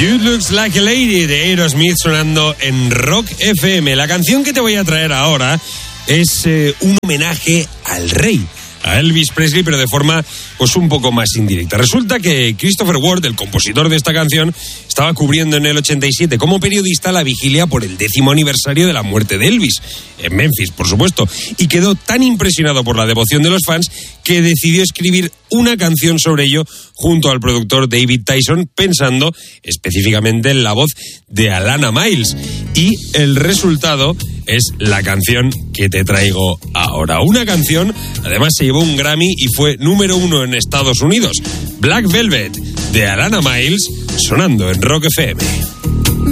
You Looks Like a Lady de Aerosmith sonando en Rock FM. La canción que te voy a traer ahora es un homenaje al rey, a Elvis Presley, pero de forma pues un poco más indirecta. Resulta que Christopher Ward, el compositor de esta canción, estaba cubriendo en el 87 como periodista la vigilia por el 10º aniversario de la muerte de Elvis, en Memphis, por supuesto, y quedó tan impresionado por la devoción de los fans que decidió escribir una canción sobre ello junto al productor David Tyson, pensando específicamente en la voz de Alana Miles. Y el resultado es la canción que te traigo ahora. Una canción, además, se llevó un Grammy y fue número 1 en Estados Unidos. Black Velvet, de Alana Miles, sonando en Rock FM.